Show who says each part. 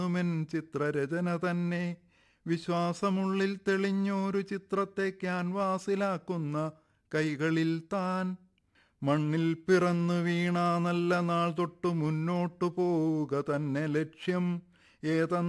Speaker 1: Men ചിത്രരചന തന്നെ. വിശ്വാസമുള്ളിൽ തെളിഞ്ഞൊരു ചിത്രത്തെ ക്യാൻവാസിലാക്കുന്ന കൈകളിൽ താൻ. മണ്ണിൽ പിറന്നു വീണ നല്ല നാൾ തൊട്ടു മുന്നോട്ടു പോവുക തന്നെ ലക്ഷ്യം. ഏതെന്ന